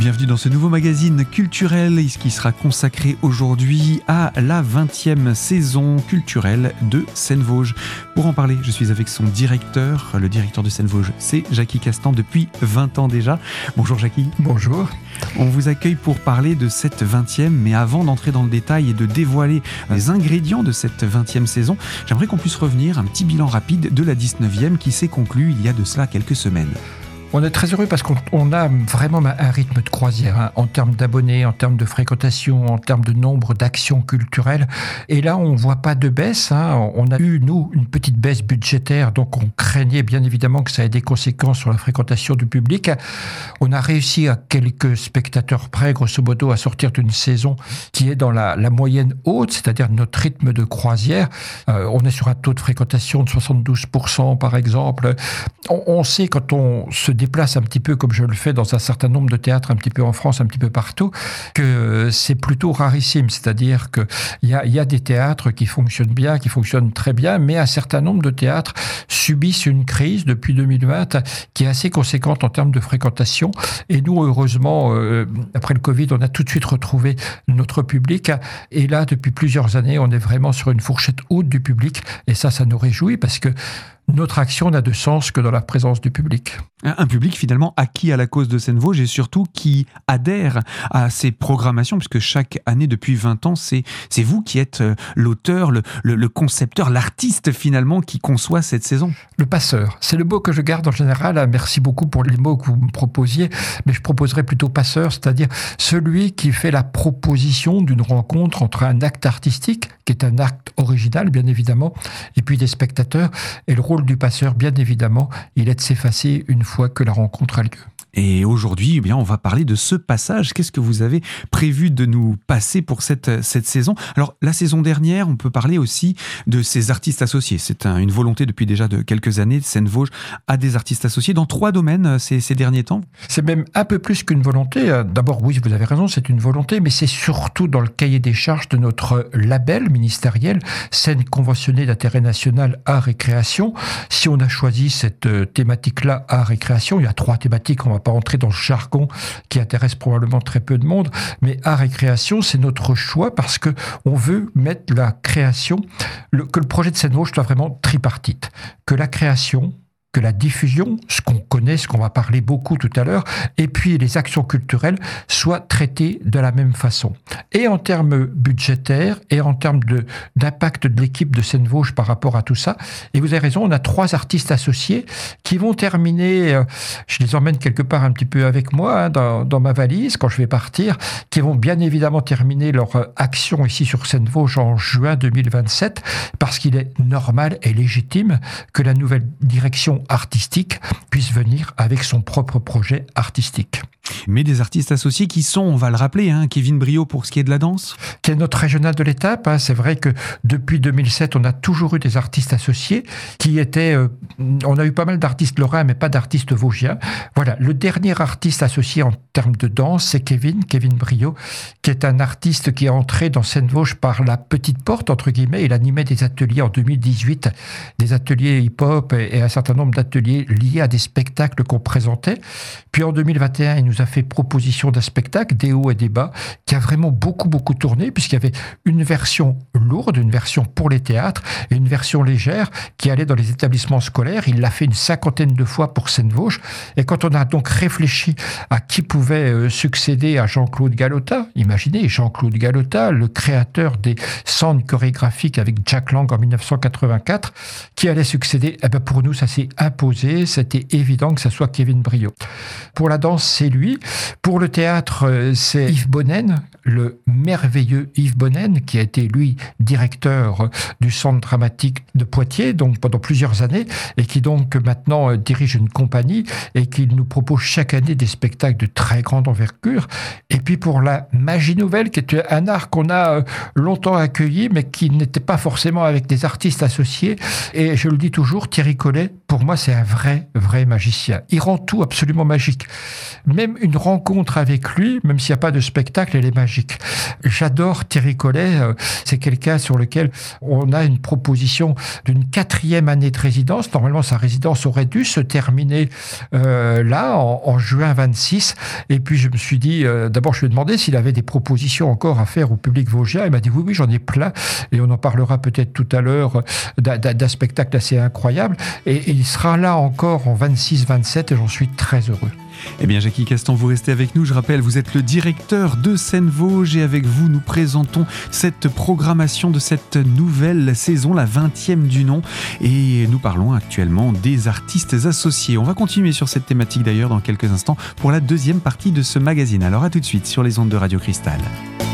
Bienvenue dans ce nouveau magazine culturel qui sera consacré aujourd'hui à la 20e saison culturelle de Seine-Vosges. Pour en parler, je suis avec son directeur. Le directeur de Seine-Vosges, c'est Jackie Castan depuis 20 ans déjà. Bonjour Jackie. Bonjour. On vous accueille pour parler de cette 20e, mais avant d'entrer dans le détail et de dévoiler les ingrédients de cette 20e saison, j'aimerais qu'on puisse revenir un petit bilan rapide de la 19e qui s'est conclue il y a de cela quelques semaines. On est très heureux parce qu'on a vraiment un rythme de croisière en termes d'abonnés, en termes de fréquentation, en termes de nombre d'actions culturelles. Et là, on ne voit pas de baisse. On a eu, nous, une petite baisse budgétaire, donc on craignait bien évidemment que ça ait des conséquences sur la fréquentation du public. On a réussi à quelques spectateurs près, grosso modo, à sortir d'une saison qui est dans la moyenne haute, c'est-à-dire notre rythme de croisière. On est sur un taux de fréquentation de 72%, par exemple. On sait quand on se déplace un petit peu comme je le fais dans un certain nombre de théâtres un petit peu en France, un petit peu partout, que c'est plutôt rarissime. C'est-à-dire qu'il y a des théâtres qui fonctionnent bien, qui fonctionnent très bien, mais un certain nombre de théâtres subissent une crise depuis 2020 qui est assez conséquente en termes de fréquentation. Et nous, heureusement, après le Covid, on a tout de suite retrouvé notre public. Et là, depuis plusieurs années, on est vraiment sur une fourchette haute du public. Et ça nous réjouit parce que notre action n'a de sens que dans la présence du public. Un public finalement acquis à la cause de Seine-Vosges et surtout qui adhère à ces programmations, puisque chaque année depuis 20 ans, c'est vous qui êtes l'auteur, le concepteur, l'artiste finalement qui conçoit cette saison. Le passeur, c'est le mot que je garde en général. Merci beaucoup pour les mots que vous me proposiez, mais je proposerais plutôt passeur, c'est-à-dire celui qui fait la proposition d'une rencontre entre un acte artistique, qui est un acte original bien évidemment, et puis des spectateurs. Et le rôle du passeur, bien évidemment, il est de s'effacer une fois que la rencontre a lieu. Et aujourd'hui, on va parler de ce passage. Qu'est-ce que vous avez prévu de nous passer pour cette saison ? Alors, la saison dernière, on peut parler aussi de ces artistes associés. C'est une volonté depuis déjà de quelques années. Seine-Vosges a des artistes associés dans 3 domaines ces derniers temps. C'est même un peu plus qu'une volonté. D'abord, oui, vous avez raison, c'est une volonté, mais c'est surtout dans le cahier des charges de notre label ministériel, scène conventionnée d'intérêt national art et création. Si on a choisi cette thématique-là, art et création, il y a 3 thématiques, on va pas entrer dans le jargon qui intéresse probablement très peu de monde, mais art et création, c'est notre choix parce que on veut mettre la création, que le projet de Seine-Vosges soit vraiment tripartite, que la création, que la diffusion, ce qu'on connaît, ce qu'on va parler beaucoup tout à l'heure, et puis les actions culturelles soient traitées de la même façon. Et en termes budgétaires, et en termes d'impact de l'équipe de Seine-Vosges par rapport à tout ça, et vous avez raison, on a 3 artistes associés qui vont terminer, je les emmène quelque part un petit peu avec moi, dans ma valise, quand je vais partir, qui vont bien évidemment terminer leur action ici sur Seine-Vosges en juin 2027, parce qu'il est normal et légitime que la nouvelle direction artistique puisse venir avec son propre projet artistique. Mais des artistes associés qui sont, on va le rappeler, Kevin Brio pour ce qui est de la danse. Qui est notre régional de l'étape. C'est vrai que depuis 2007, on a toujours eu des artistes associés qui étaient... on a eu pas mal d'artistes lorrains, mais pas d'artistes vosgiens. Voilà, le dernier artiste associé en termes de danse, c'est Kevin Brio, qui est un artiste qui est entré dans Seine-Vosges par la petite porte, entre guillemets. Il animait des ateliers en 2018, des ateliers hip-hop et un certain nombre d'ateliers liés à des spectacles qu'on présentait. Puis en 2021, il nous a fait proposition d'un spectacle, des hauts et des bas, qui a vraiment beaucoup tourné, puisqu'il y avait une version lourde, une version pour les théâtres, et une version légère qui allait dans les établissements scolaires. Il l'a fait une 50aine de fois pour Seine-Vosges. Et quand on a donc réfléchi à qui pouvait succéder à Jean-Claude Galota, imaginez Jean-Claude Galota, le créateur des centres chorégraphiques avec Jack Lang en 1984, qui allait succéder, pour nous, ça s'est imposé. C'était évident que ça soit Kevin Brio. Pour la danse, c'est lui. Pour le théâtre, c'est Yves Bonnen, le merveilleux Yves Bonnen, qui a été, lui, directeur du Centre dramatique de Poitiers, donc pendant plusieurs années, et qui donc maintenant dirige une compagnie et qui nous propose chaque année des spectacles de très grande envergure. Et puis pour la magie nouvelle, qui est un art qu'on a longtemps accueilli, mais qui n'était pas forcément avec des artistes associés. Et je le dis toujours, Thierry Collet, pour moi, c'est un vrai magicien. Il rend tout absolument magique. magique. Même une rencontre avec lui, même s'il n'y a pas de spectacle, elle est magique. J'adore Thierry Collet, c'est quelqu'un sur lequel on a une proposition d'une 4e année de résidence. Normalement, sa résidence aurait dû se terminer là, en juin 26. Et puis, je me suis dit, d'abord, je lui ai demandé s'il avait des propositions encore à faire au public vosgien. Il m'a dit, oui, j'en ai plein. Et on en parlera peut-être tout à l'heure d'un spectacle assez incroyable. Et il sera là encore en 26-27 et j'en suis très heureux. Eh bien, Jackie Castan, vous restez avec nous. Je rappelle, vous êtes le directeur de Scène Vosges et avec vous, nous présentons cette programmation de cette nouvelle saison, la 20e du nom. Et nous parlons actuellement des artistes associés. On va continuer sur cette thématique d'ailleurs dans quelques instants pour la deuxième partie de ce magazine. Alors à tout de suite sur les ondes de Radio Cristal.